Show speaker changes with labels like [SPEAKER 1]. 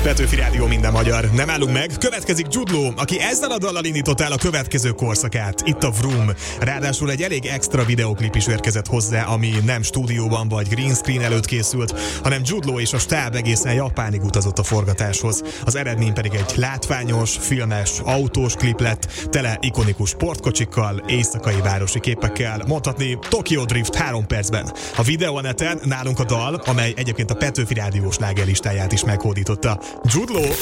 [SPEAKER 1] Petőfi Rádió, minden magyar. Nem állunk meg, következik Jude Law, aki ezzel a dallal indított el a következő korszakát. Itt a Vroom. Ráadásul egy elég extra videoklip is érkezett hozzá, ami nem stúdióban vagy green screen előtt készült, hanem Jude Law és a stáb egészen Japánig utazott a forgatáshoz. Az eredmény pedig egy látványos, filmes, autós klip lett, tele ikonikus sportkocsikkal, éjszakai városi képekkel, mondhatni Tokyo Drift 3 percben. A videó a neten, nálunk a dal, amely egyébként a Petőfi Rádió slágerlistáját is meghódította. Jude Law